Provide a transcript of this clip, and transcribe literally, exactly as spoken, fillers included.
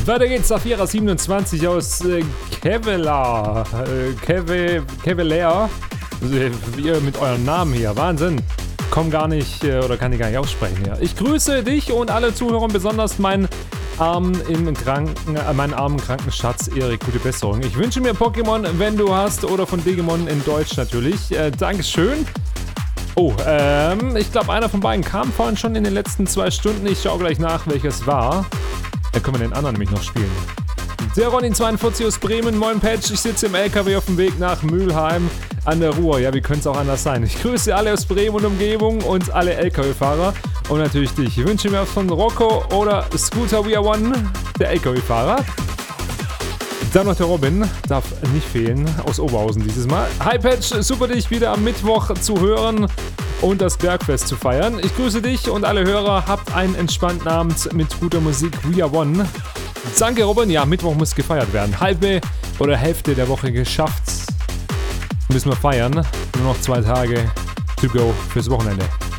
Weiter geht's, Safira siebenundzwanzig aus äh, Kevlar. Äh, Keve, Kevelair. Also, ihr mit euren Namen hier. Wahnsinn. Komm gar nicht, äh, oder kann ich gar nicht aussprechen hier. Ich grüße dich und alle Zuhörer, besonders meinen armen, im Kranken, äh, meinen armen kranken Schatz Erik. Gute Besserung. Ich wünsche mir Pokémon, wenn du hast, oder von Digimon in Deutsch natürlich. Äh, Dankeschön. Oh, ähm, ich glaube, einer von beiden kam vorhin schon in den letzten zwei Stunden. Ich schaue gleich nach, welches war. Dann können wir den anderen nämlich noch spielen. Der Ronin zweiundvierzig aus Bremen, moin Patch. Ich sitze im L K W auf dem Weg nach Mülheim an der Ruhr. Ja, wie könnte es auch anders sein? Ich grüße alle aus Bremen und Umgebung und alle L K W-Fahrer. Und natürlich dich. Ich wünsche mir von Rocco oder Scooter We Are One, der L K W-Fahrer. Dann noch der Robin, darf nicht fehlen, aus Oberhausen dieses Mal. Hi Patch, super dich wieder am Mittwoch zu hören und das Bergfest zu feiern. Ich grüße dich und alle Hörer, habt einen entspannten Abend mit guter Musik. We Are One. Danke Robin, ja, Mittwoch muss gefeiert werden. Halbe oder Hälfte der Woche geschafft. Müssen wir feiern. Nur noch zwei Tage to go fürs Wochenende.